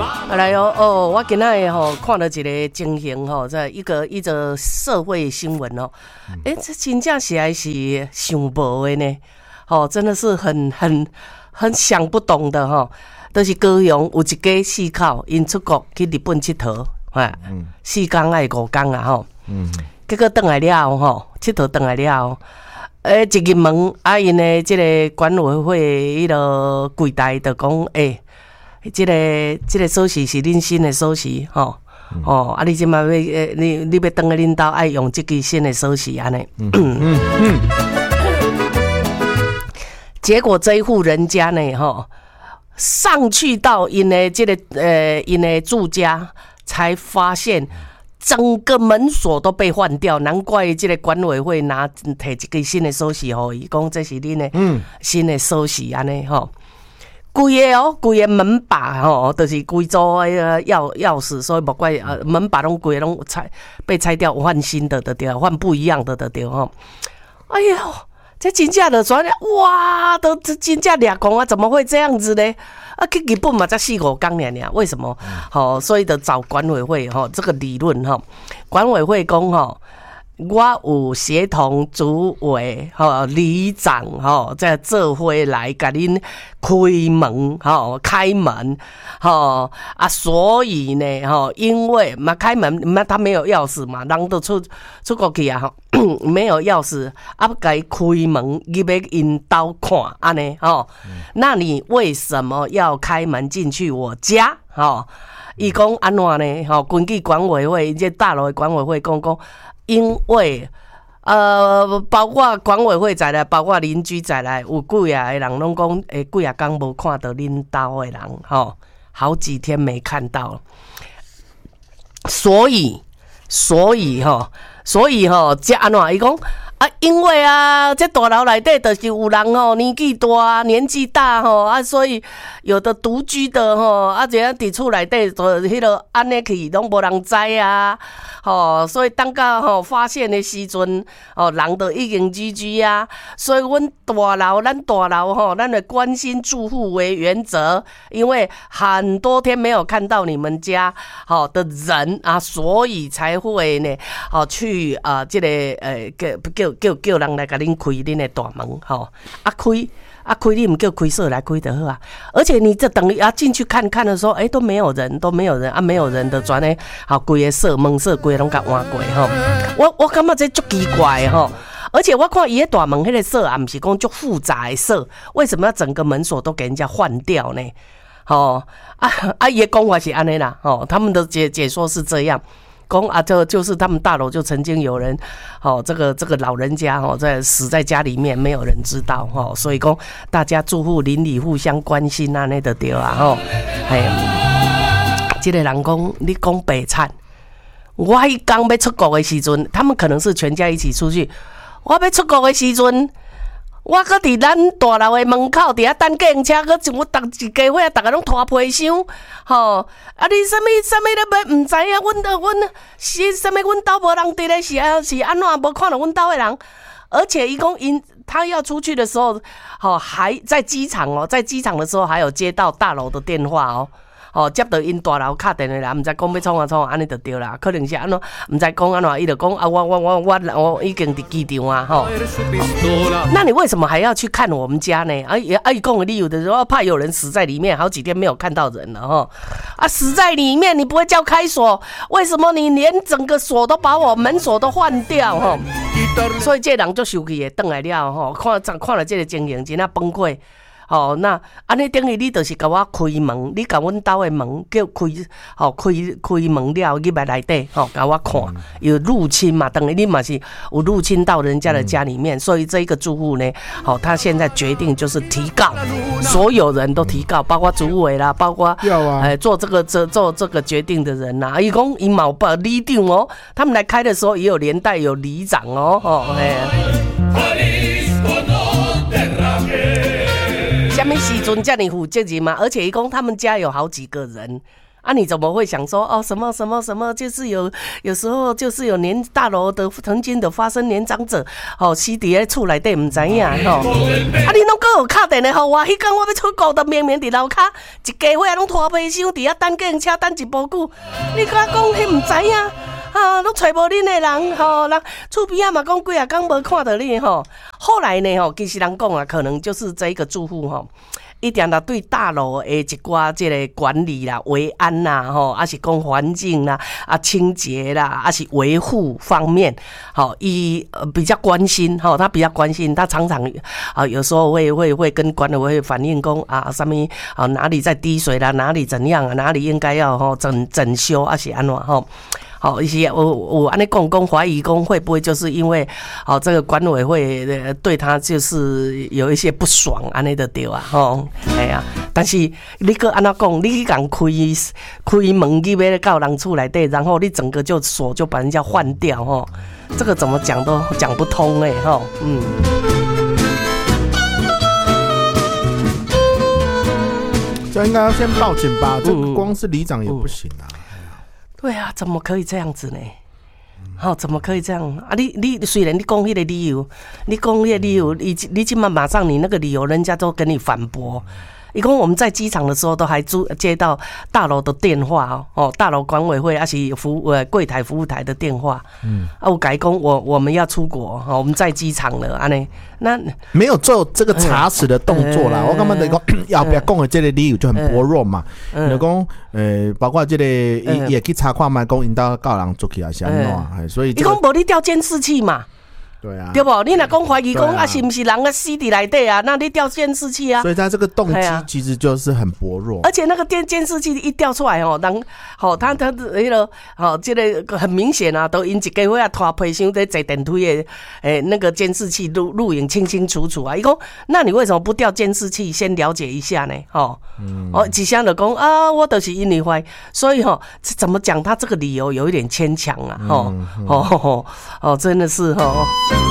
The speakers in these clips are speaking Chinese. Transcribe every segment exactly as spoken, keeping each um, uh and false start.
来哦哦，我今仔吼看到一个情形吼，在一个一个社会新闻哦，哎、欸，这真正是还是想无的呢，吼，真的是很很很想不懂的吼，都、就是高雄有一家四口，因出国去日本佚佗，哎，嗯、四天还是五天啊吼，嗯，结果回来了吼，佚佗回来了。诶，一入门啊，因的即个管委会迄个柜台就讲，诶、欸，即、這个即、這个锁匙是恁新的锁匙，吼、嗯，哦，啊，你即马要诶，你你要登去恁兜爱用即支新的锁匙安尼。嗯嗯嗯。结果这一户人家呢，吼，上去到因的即、這个呃因的住家，才发现。整个门锁都被换掉，难怪这个管委会拿摕一个新的锁匙吼，伊讲这是恁的新的锁匙安尼吼。规个哦，规个门把吼，就是规组迄个钥钥匙，所以莫怪呃门把拢规个拢拆被拆掉，换新的的对，换不一样的的对吼。哎呦，这真正的转哇，都真正俩讲啊，怎么会这样子呢？啊，去日本嘛才四五天尔尔，为什么？好、哦，所以就找管委会哈、哦，这个理论哈、哦，管委会讲哈，我有协同主委哈、里长哈，在做伙来甲恁开门哈，开门哈啊，所以呢哈，因为嘛开门嘛他没有钥匙嘛，人都出出国去啊哈。没有钥匙，啊，该开门，你要因兜看，安尼吼。那你为什么要开门进去我家？吼，伊讲安怎呢？吼，根据管委会，这大楼的管委会讲讲，因为呃，包括管委会在内，包括邻居在内，有几啊个人拢讲，诶，几啊天无看到恁兜的人，吼，好几天没看到了，所以，所以吼。所以吼，这安怎伊讲啊？因为啊，这大楼内底就是有人吼年纪大、年纪大吼啊，所以有的独居的吼啊，这样伫厝内底就迄落安尼去，拢无人知啊。吼，所以当到吼发现的时阵，哦，人都已经居居啊。所以阮大楼，咱大楼吼，咱的关心住户为原则，因为很多天没有看到你们家好的人啊，所以才会呢，好去啊，这个呃叫叫叫叫人来甲恁开恁的大门，吼啊开。啊，开你唔叫开锁来开就好啊！而且你这等于啊进去看看的时候，哎、欸、都没有人，都没有人啊，没有人的转呢，好规个锁门锁规个拢甲换过吼。我我感觉这足奇怪吼，而且我看伊个大门迄个锁啊，唔是讲足复杂的锁，为什么要整个门锁都给人家换掉呢？吼啊啊，伊个讲法是安尼啦，吼，他们的解解说是这样。讲啊，这就是他们大楼就曾经有人，哦，这个这个老人家哦，在死在家里面，没有人知道哦，所以讲大家住户邻里互相关心啊，那就对啊，吼，哎，这个人讲你讲白惨，我迄刚要出国的时阵，他们可能是全家一起出去，我要出国的时阵。我搁伫咱大楼的门口，伫遐等计程车，搁我逐一家伙啊，逐个拢拖皮箱，吼！啊，你啥物啥物咧要唔知影？阮的阮是啥物？阮兜无人伫咧，是啊是安怎无看到阮兜的人？而且伊讲因他要出去的时候，吼还在机场哦，在机场的时候还有接到大楼的电话哦。哦，接到因大楼敲电话啦，毋知讲要创啊创，安尼就对啦。可能是安怎，毋知讲安怎，伊就讲啊，我我我我我已经伫机场啊，吼。那你为什么还要去看我们家呢？啊啊，伊讲的理由就是说怕有人死在里面，好几天没有看到人了，吼。啊，死在里面你不会叫开锁，为什么你连整个锁都把我门锁都换掉，吼？所以这人就生气的，转来了，吼，看看了这个情形，真啊崩溃。哦，那安尼等于你就是甲我开门，你甲阮兜的门叫开，吼开开门了，入来内底，吼甲我看，有入侵嘛？等于你嘛是有入侵到人家的家里面，嗯、所以这一个住户呢，好、哦，他现在决定就是提告，所有人都提告，包括主委啦，包括要啊，哎做这个做做这个决定的人呐、啊，伊讲伊冇把里长哦，他们来开的时候也有连带有里长哦，哦哎。什么时阵这么负责任嘛？而且一共他们家有好几个人啊，你怎么会想说哦什么什么什么？就是有有时候就是有年大楼的曾经的发生年长者哦，死伫咧厝内底唔知影吼。啊，你拢搁有敲电话互我，迄天我要出国，都明明伫楼骹一家伙拢拖皮箱伫遐等计程车等一步久，你甲我讲迄唔知影啊，拢找无恁的人吼，人厝边仔嘛讲几啊工无看到你吼。后来呢吼，其实人讲啊，可能就是这一个住户吼。一定要对大楼的一寡这个管理啦、维安啦，吼，还是讲环境啦、啊清洁啦，还是维护方面，好，伊比较关心，吼，他比较关心，他常常啊有时候会会会跟管委会反映讲啊，什么啊哪里在滴水啦，哪里怎样啊，哪里应该要吼整整修，还是安怎吼。好，一些我我安尼讲讲怀疑讲会不会就是因为好这个管委会对他就是有一些不爽安尼就对啊吼，哎呀，但是你个安怎讲，你去讲开开门去要到人厝内底，然后你整个就锁就把人家换掉吼，这个怎么讲都讲不通哎吼，嗯。 这应该要先报警吧？这光是里长也不行啊。 对啊，怎么可以这样子呢？好、哦，怎么可以这样啊？你你虽然你讲那个理由，你讲那个理由，你你今晚马上你那个理由，人家都跟你反驳。一共我们在机场的时候都还接到大楼的电话哦，大楼管委会还是服务呃柜台服务台的电话，嗯，啊，我改工我我们要出国，我们在机场了，安尼，那没有做这个查实的动作啦。我感觉你讲要不要讲的这个理由就很薄弱嘛，就讲呃，包括这个也也去查看嘛，讲引导告人出去啊，是安怎，所以你讲无你调监视器嘛？ 对啊， 对不？你若讲怀疑讲啊，是不是人啊死伫内底啊？那你调监视器啊？ 所以他这个动机其实就是很薄弱， 而且那个电监视器一调出来哦，人好，他他那个好，这个很明显啊，都因一家伙啊拖皮箱在坐电梯的，诶，那个监视器录录影清清楚楚啊。伊讲，那你为什么不调监视器先了解一下呢？哦，嗯、哦，几箱的讲啊，我都是因为怀，所以哦，怎么讲？他这个理由有一点牵强啊，哦、嗯嗯、哦哦哦，真的是哦。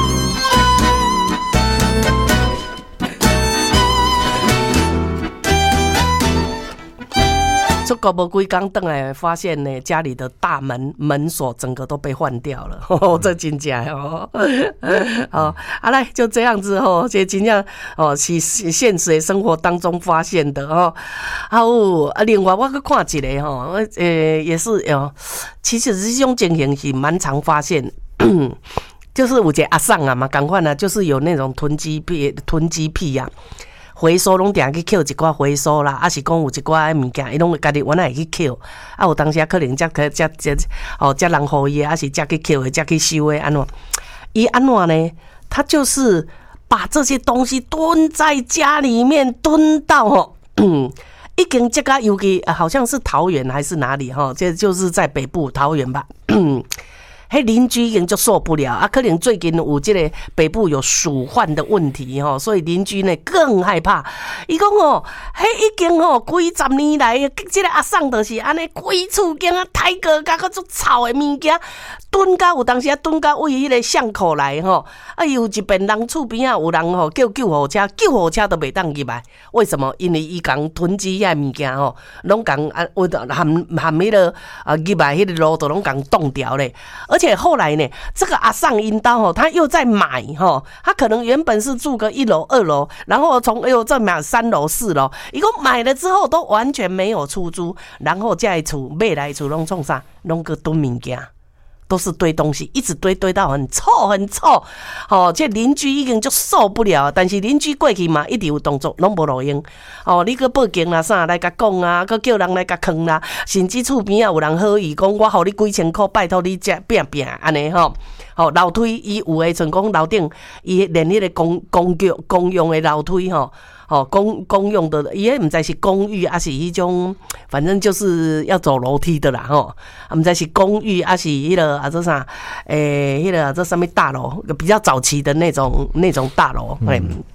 出国无几天回来，发现呢家里的大门门锁整个都被换掉了，哦、这真假哦，好，啊来就这样子哦，这真正哦是现实的生活当中发现的哦。好，啊另外我去看一个吼，呃也是哦，其实这种情形是蛮常发现。就是有一个阿桑啊嘛，同款啊，就是有那种囤积癖，囤积癖啊，回收拢定去捡一寡回收啦，啊是讲有一寡物件，伊拢家己原来会去捡，啊有当时可能才才才哦才人互伊，啊是才去捡的，才去收的，安怎？伊安怎呢？他就是把这些东西蹲在家里面，蹲到吼，嗯，已经这个尤其好像是桃园还是哪里哈，这就是在北部桃园吧。迄邻居已经就受不了啊！可能最近有这个北部有鼠患的问题吼，所以邻居呢更害怕。伊讲哦，迄已经吼几十年来，这个阿桑就是安尼，规厝间啊，抬个甲个足臭的物件，蹲到有当时啊蹲到为迄个巷口来吼，啊有一边人厝边啊有人吼叫救护车，救护车都袂当入来，为什么？因为伊讲囤积遐物件吼，拢讲啊，含含迄个啊入来迄个路都拢讲冻掉咧。而且后来呢，这个阿桑因刀吼，他又在买吼，他可能原本是住个一楼、二楼，然后从又再买三楼、四楼，一共买了之后都完全没有出租，然后这一厝买来厝拢创啥，拢个囤物件。都是堆东西，一直堆堆到很臭很臭，哦，这邻居已经就受不了，但是邻居过去嘛，一直有动作，拢无路用。哦，你去报警啦，啥来甲讲啊，佮叫人来甲坑啦，甚至厝边啊有人好意讲，我互你几千块，拜托你才拼拼安尼吼。哦，楼梯伊有诶，像讲楼顶，伊连迄个公公共公用诶楼梯吼。哦，公公用的，也唔知是公寓，还是一种，反正就是要走楼梯的啦，吼，唔知是公寓，还是迄个啊，这啥，诶、欸，迄个这上面大楼，比较早期的那种那种大楼，嗯，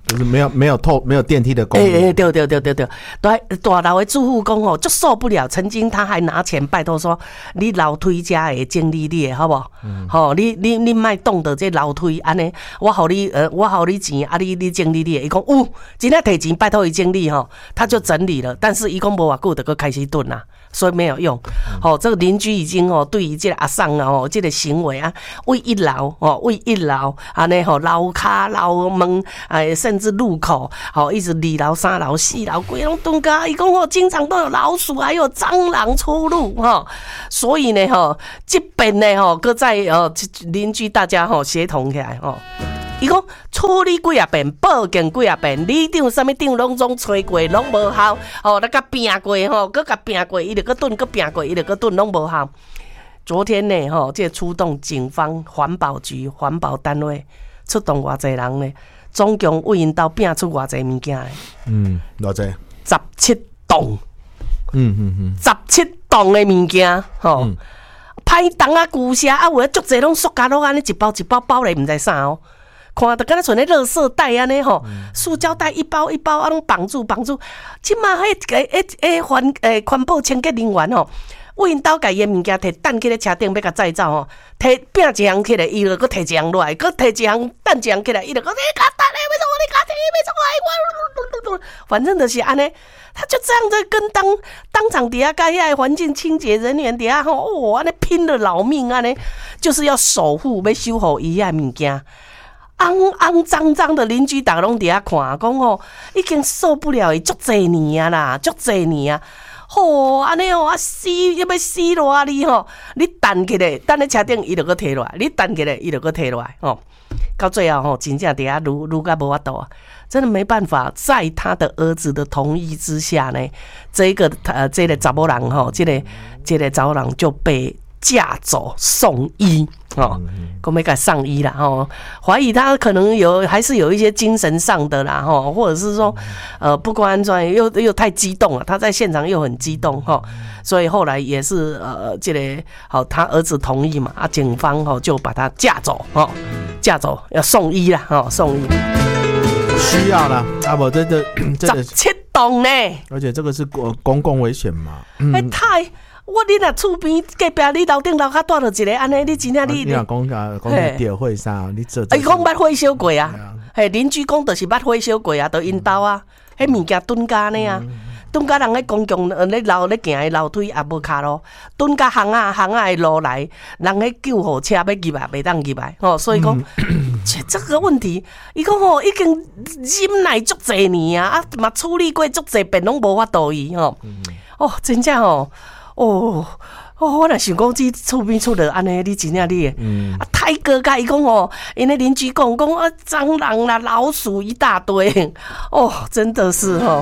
就是没有没有透没有电梯的功能。 哎哎，对对对对对，大大楼的住户讲吼，就受不了。曾经他还拿钱拜托说，你楼梯家会整理你的好不好？吼、嗯，你你你卖动的这楼梯安尼，我好你呃，我好你钱啊，你你整理你的。伊讲有，今天提钱拜托伊整理吼，他就整理了。但是伊讲无偌久就搁开始蹲啦。所以没有用，吼、嗯哦，这个邻居已经哦，对于这个阿桑啊，哦，这个行为啊，为一楼哦，为一楼安尼吼，楼骹、楼门，哎，甚至路口，吼、哦，一直二楼、三楼、四楼，规拢蹲甲，伊讲哦，经常都有老鼠，还有蟑螂出入，哈、哦，所以呢，吼、哦，这边呢，吼、哦，搁在哦，邻居大家吼、哦、协同起来，吼、哦。伊讲处理几啊遍，报警几啊遍，里长啥物长拢总吹过，拢无效。哦，那甲拼过吼，搁甲拼过，伊就搁蹲，搁拼过，伊就搁蹲，拢无效。昨天呢，吼，这出动警方、环保局、环保单位出动偌济人呢？总共为因兜拼出偌济物件诶？ 嗯，偌济？ 十七栋。 嗯嗯嗯。 十七栋诶物件，吼。嗯歹重啊，旧车啊，有诶足济拢塑胶拢安尼一包一包包咧，毋知啥哦。看得敢若像咧垃圾袋安尼吼，塑胶袋一包一包啊，拢绑住绑住。即马迄个诶诶环诶环保清洁人员吼，为因兜家伊诶物件摕等去咧车顶要甲载走吼，摕拼一项起来，伊就搁摕一项落来，搁摕一项等一项起来，伊就搁你甲等咧，为什么你甲摕要怎我我反正就是安尼，他就这样子跟当当场底下甲遐环境清洁人员底下吼，哦安尼拼了老命安尼，就是要守护要守护伊遐物件。肮肮脏脏的邻居，大家拢伫遐看，讲吼已经受不了伊足侪年啊啦，足侪年啊，吼安尼哦啊死要要死落啊你吼，你等起来，等咧车顶伊就搁摕落来，你等起来伊就搁摕落来吼，到最后吼真正伫遐愈愈甲无法度啊，真的没办法，在他的儿子的同意之下呢，这个呃这个查某人吼，这个这个查某人就被架走送医。哦，讲要甲上医啦，吼，怀疑他可能有还是有一些精神上的啦，吼，或者是说，呃，不管怎样又又太激动了，他在现场又很激动，吼，所以后来也是呃，这个好，他儿子同意嘛，啊，警方吼就把他架走，吼，架走要送医啦，吼，送医。 需要啦，啊不，这这这十七栋呢， 而且这个是公公共危险嘛，嗯， 哎太。我你若厝边隔壁，你楼顶楼骹住着一个安尼，你真正你你若讲讲讲掉火啥，你做伊讲捌火烧过啊，嘿邻居讲就是捌火烧过啊，就因兜啊，迄物件蹲甲安尼啊，蹲甲人咧公共咧楼咧行诶楼梯也无骹咯，蹲甲巷仔巷仔诶路来，人迄救护车要入来袂当入来，吼，所以讲这个问题，伊讲吼已经忍耐足侪年啊，啊嘛处理过足侪遍拢无法度伊吼，哦真正吼。哦哦，我若想讲，这厝边出了安尼，你真正你，嗯，啊，太哥甲伊讲哦，因咧邻居讲讲啊，蟑螂啦、老鼠一大堆，哦，真的是哦。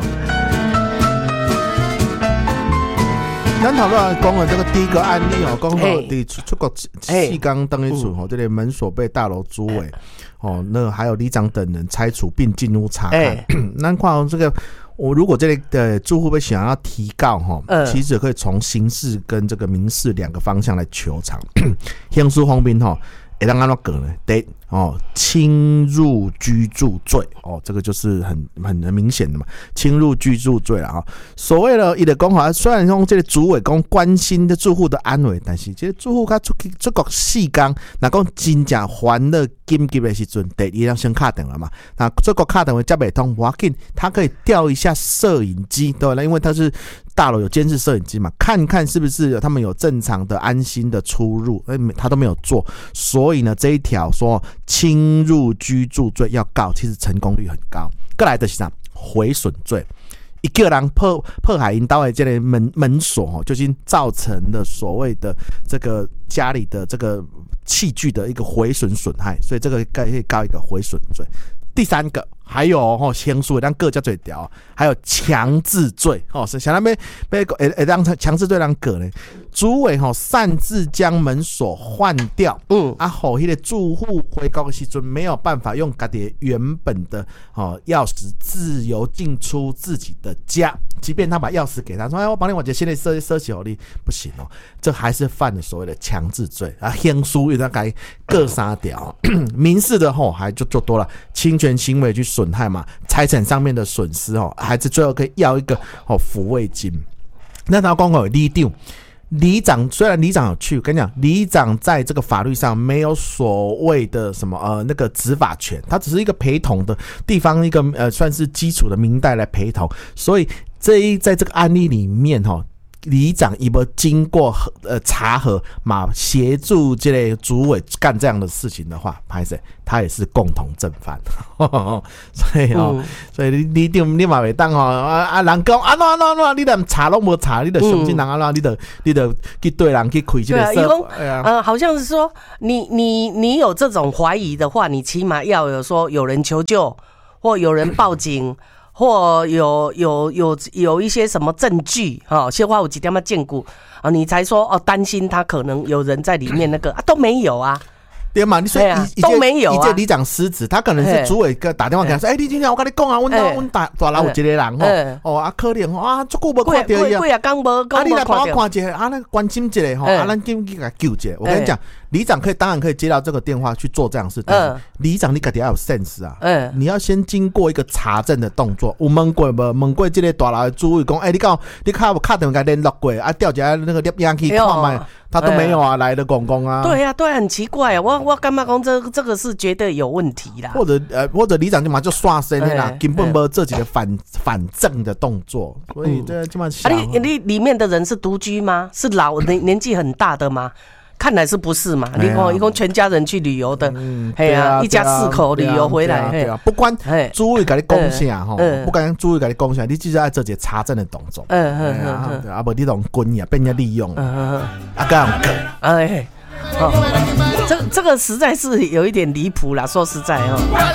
咱头先讲的这个第一个案例哦，讲到伫出出国四天等一处吼，这个门锁被大楼租委哦，那还有里长等人拆除并进屋查看，咱看这个。我如果这个的住户被想要提告哈，呃、其实可以从刑事跟这个民事两个方向来求偿。刑事方面哈，会当安怎讲呢？第一哦，侵入居住罪哦，这个就是很很很明显的嘛，侵入居住罪啦哈。所谓的伊的讲法，虽然说这个主委讲关心的住户的安危，但是这个住户他出去出国四天，那讲真正还了紧急的时阵，第一要先卡电了嘛。那出国卡电话接不通，我紧他可以调一下摄影机，对吧？因为他是大楼有监视摄影机嘛，看看是不是他们有正常的安心的出入，他都没有做，所以呢这一条说。侵入居住罪要告，其实成功率很高。再来的是啥？毁损罪，一个人破破坏因兜的这个门门锁，就已经造成了所谓的这个家里的这个器具的一个毁损损害，所以这个可以告一个毁损罪。第三个还有哦，刑诉让各家最屌，还有强制罪哦，是想要被被诶让强制罪让个呢，主委吼擅自将门锁换掉，嗯，啊吼，迄个住户回高的时阵没有办法用家己原本的哦钥匙自由进出自己的家， 即便他把钥匙给他说，哎，我帮你把这新的设设起好你不行哦，这还是犯了所谓的强制罪啊，刑书又要改各三条，民事的吼还就就多了，侵权行为去损害嘛，财产上面的损失哦，还是最后可以要一个哦抚慰金。那他刚好有里长。里长虽然里长有去，我跟你讲，里长在这个法律上没有所谓的什么呃那个执法权，他只是一个陪同的地方一个呃算是基础的民代来陪同，所以这一在这个案例里面哈。里长有没有经过呃查核嘛协助这类主委干这样的事情的话，拍摄他也是共同正犯，所以哦，嗯、所以你你你你嘛袂当哦啊啊人讲啊喏喏喏，你连查都无查，你就相信人啊喏，你就你就去对人去开这个社， 哎呀，呃，好像是说你你你有这种怀疑的话，你起码要有说有人求救或有人报警。或有有有有一些什么证据哈，鲜花有几点嘛见骨啊，你才说哦担心他可能有人在里面那个啊都没有啊。 对嘛？你说以都没有啊？ 以这里长失职，他可能是主委打电话给他说：“哎、欸，你今天我跟你讲啊，我那我大大楼有一个人吼，哦啊可怜吼啊，足久无看到伊啊， 贵啊刚无， 啊你来帮我看一下，啊那关心一下吼，啊咱紧去给救一下。我跟你讲，里长可以当然可以接到这个电话去做这样的事，但是里长你自己要有 sense 啊，嗯，你要先经过一个查证的动作。有问过无？问过这个大楼的主委讲，哎、欸，你讲你看有打电话联络过啊，调一下那个摄影去看卖。他都没有啊，来的公公啊， 对呀、啊，对、啊，很奇怪啊，我我干嘛讲这这个是绝对有问题啦， 或者呃，或者里长就嘛就刷身啦，根本没这几个反反正的动作，所以这这么想、 啊，你你里面的人是独居吗？是老年年纪很大的吗？看来是不是嘛？你讲一共全家人去旅游的，嘿啊，一家四口旅游回来， 对啊，不管主委跟你讲啥吼，不管主委跟你讲啥，你至少要做一个查证的动作，嗯嗯嗯，啊，不你种滚呀，被人家利用，嗯嗯，啊，这样可， 哎，哦，这这个实在是有一点离谱啦，说实在哦。